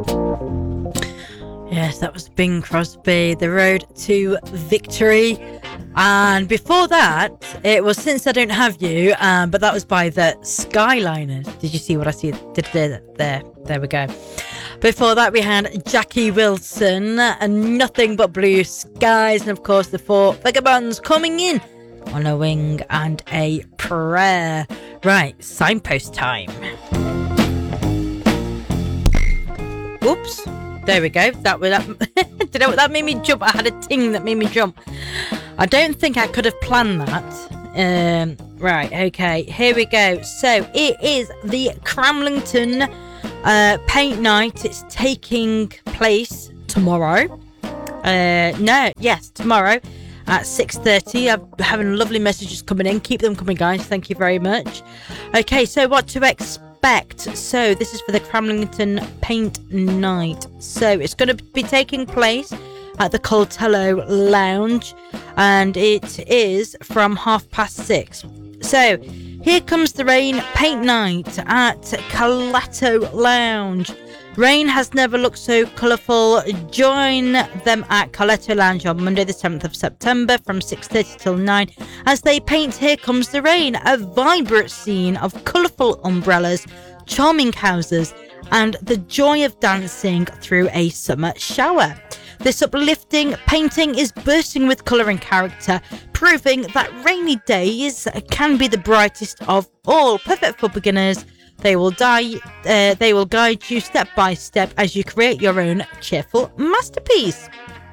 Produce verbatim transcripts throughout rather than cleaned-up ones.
Yes, that was Bing Crosby, The Road to Victory. And before that, it was Since I Don't Have You, um, but that was by the Skyliners. Did you see what I see? Did there, there, there we go. Before that, we had Jackie Wilson and Nothing But Blue Skies. And of course, the Four Vagabonds coming in on a Wing and a Prayer. Right, signpost time. Oops. There we go. That was that. Did you know what that made me jump? I had a ting that made me jump. I don't think I could have planned that. Um, right. Okay. Here we go. So it is the Cramlington uh, Paint Night. It's taking place tomorrow. Uh, no. Yes, tomorrow at six thirty. I'm having lovely messages coming in. Keep them coming, guys. Thank you very much. Okay. So what to expect? So this is for the Cramlington Paint Night. So it's going to be taking place at the Coltello Lounge, and it is from half past six. So Here Comes the Rain Paint Night at Coletto Lounge. Rain has never looked so colourful. Join them at Coletto Lounge on Monday the seventh of September from six thirty till nine as they paint Here Comes the Rain, a vibrant scene of colourful umbrellas, charming houses and the joy of dancing through a summer shower. This uplifting painting is bursting with colour and character, proving that rainy days can be the brightest of all. Perfect for beginners. They will die. Uh, they will guide you step by step as you create your own cheerful masterpiece.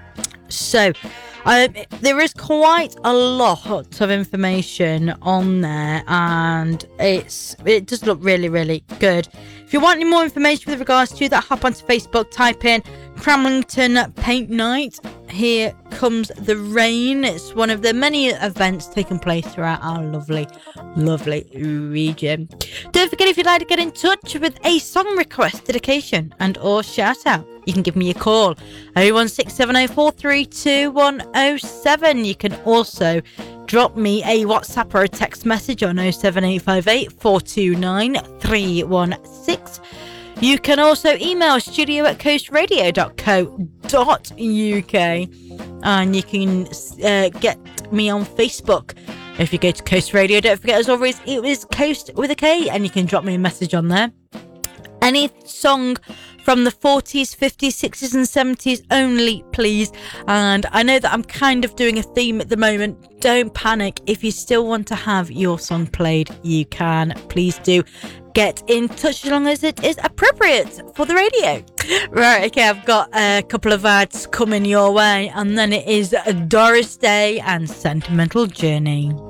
So, um, there is quite a lot of information on there, and it's it does look really, really good. If you want any more information with regards to that, hop onto Facebook, type in Cramlington Paint Night. Here Comes the Rain. It's one of the many events taking place throughout our lovely, lovely region. Don't forget, if you'd like to get in touch with a song request, dedication and or shout out, you can give me a call oh one six seven oh four three two one oh seven. You can also drop me a WhatsApp or a text message on oh seven eight five eight four two nine three one six. You can also email studio at coastradio dot co dot uk, and you can uh, get me on Facebook. If you go to Coast Radio, don't forget, as always, it is Coast with a K, and you can drop me a message on there. Any song from the forties, fifties, sixties and seventies only, please. And I know that I'm kind of doing a theme at the moment. Don't panic. If you still want to have your song played, you can. Please do get in touch as long as it is appropriate for the radio. Right, okay, I've got a couple of ads coming your way, and then it is Doris Day and Sentimental Journey.